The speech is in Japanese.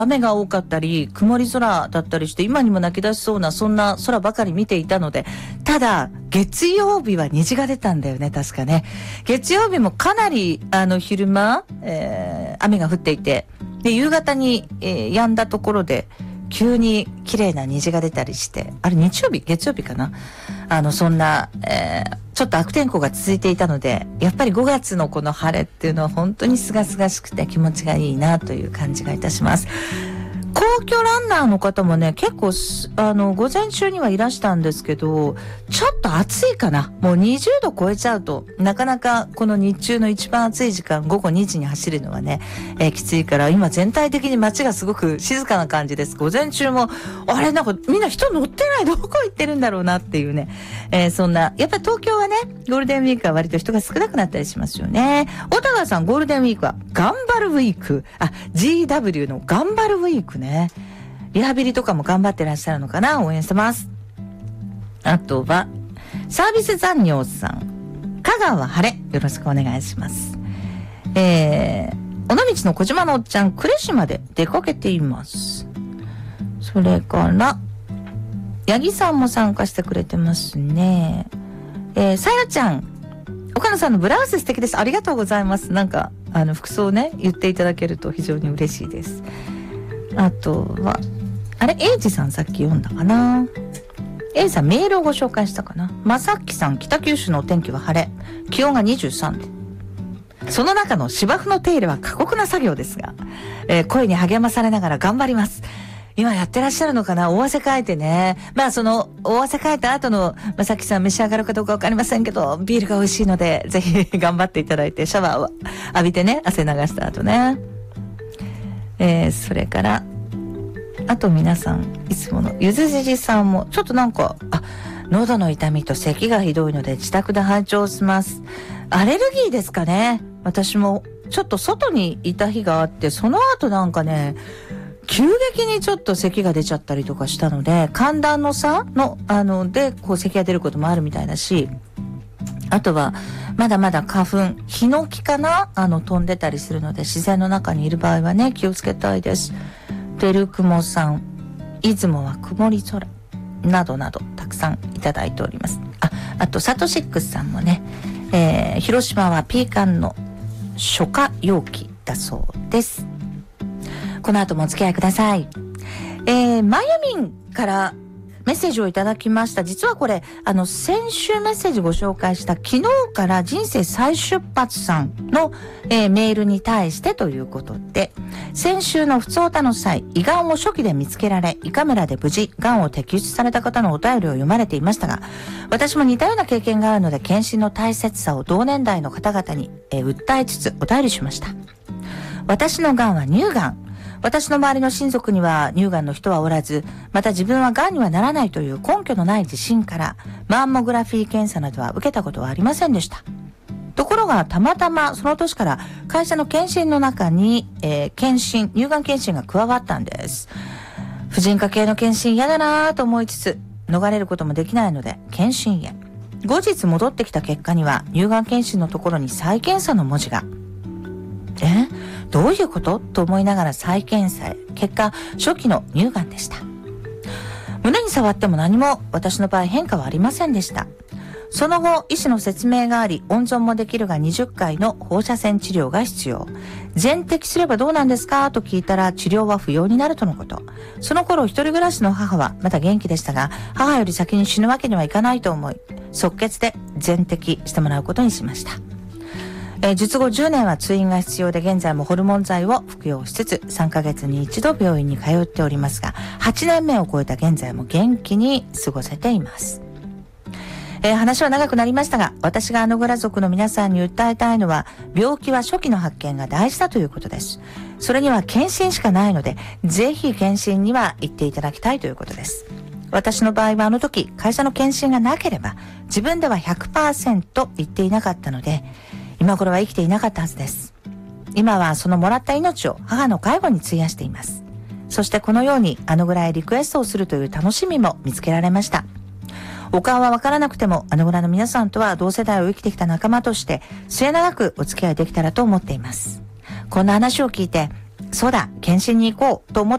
雨が多かったり曇り空だったりして、今にも泣き出しそうなそんな空ばかり見ていたので、ただ月曜日は虹が出たんだよね、確かね。月曜日もかなり昼間、雨が降っていて、で夕方に、止んだところで急に綺麗な虹が出たりして、あれ月曜日かな、そんな、ちょっと悪天候が続いていたので、やっぱり5月のこの晴れっていうのは本当に清々しくて気持ちがいいなという感じがいたします。皇居ランナーの方もね、結構午前中にはいらしたんですけど、ちょっと暑いかな。もう20度超えちゃうとなかなかこの日中の一番暑い時間、午後2時に走るのはね、きついから、今全体的に街がすごく静かな感じです。午前中もあれ、なんかみんな人乗ってない、どこ行ってるんだろうなっていうね、そんな、やっぱり東京はね、ゴールデンウィークは割と人が少なくなったりしますよね。小田川さん、ゴールデンウィークは頑張るウィーク、GW の頑張るウィークね。リハビリとかも頑張ってらっしゃるのかな。応援してます。あとはサービス残業さん、香川晴れ、よろしくお願いします。尾道の小島のおっちゃん、呉市まで出かけています。それから八木さんも参加してくれてますね。さやちゃん、岡野さんのブラウス素敵です。ありがとうございます。なんか服装ね、言っていただけると非常に嬉しいです。あとはエイジさん、さっき読んだかな。エイジさんメールをご紹介したかな。まさっきさん、北九州のお天気は晴れ、気温が23度。その中の芝生の手入れは過酷な作業ですが、声に励まされながら頑張ります。今やってらっしゃるのかな。大汗かいてね。その大汗かいた後のまさきさん、召し上がるかどうかわかりませんけど、ビールが美味しいのでぜひ頑張っていただいて、シャワーを浴びてね、汗流した後ね。それからあと皆さん、いつものゆずじじさんもちょっとなんか喉の痛みと咳がひどいので自宅で拝聴します。アレルギーですかね。私もちょっと外にいた日があって、その後なんかね、急激にちょっと咳が出ちゃったりとかしたので、寒暖の差のでこう咳が出ることもあるみたいだし、あとはまだまだ花粉、ヒノキかな、飛んでたりするので、自然の中にいる場合はね、気をつけたいです。てるくもさん、出雲は曇り空などなどたくさんいただいております。あとサトシックスさんもね、広島はピーカンの初夏陽気だそうです。この後もお付き合いください。まゆみんからメッセージをいただきました。実はこれ先週メッセージご紹介した昨日から人生再出発さんの、メールに対してということで、先週のふつおたの際、胃がんを初期で見つけられ、胃カメラで無事がんを摘出された方のお便りを読まれていましたが、私も似たような経験があるので、検診の大切さを同年代の方々に、訴えつつお便りしました。私のがんは乳がん。私の周りの親族には乳がんの人はおらず、また自分はがんにはならないという根拠のない自信から、マンモグラフィー検査などは受けたことはありませんでした。ところがたまたまその年から会社の検診の中に、乳がん検診が加わったんです。婦人科系の検診嫌だなと思いつつ、逃れることもできないので検診へ。後日戻ってきた結果には、乳がん検診のところに再検査の文字が。どういうことと思いながら再検査へ。結果、初期の乳がんでした。胸に触っても何も私の場合変化はありませんでした。その後、医師の説明があり、温存もできるが20回の放射線治療が必要。全摘すればどうなんですかと聞いたら、治療は不要になるとのこと。その頃、一人暮らしの母はまだ元気でしたが、母より先に死ぬわけにはいかないと思い、即決で全摘してもらうことにしました。術後10年は通院が必要で、現在もホルモン剤を服用しつつ3ヶ月に一度病院に通っておりますが、8年目を超えた現在も元気に過ごせています。話は長くなりましたが、私がグラ族の皆さんに訴えたいのは、病気は初期の発見が大事だということです。それには検診しかないので、ぜひ検診には行っていただきたいということです。私の場合は時会社の検診がなければ自分では 100% 言っていなかったので、今頃は生きていなかったはずです。今はそのもらった命を母の介護に費やしています。そしてこのようにぐらいリクエストをするという楽しみも見つけられました。お顔はわからなくてもぐらの皆さんとは同世代を生きてきた仲間として末永くお付き合いできたらと思っています。こんな話を聞いて、そうだ検診に行こうと思っ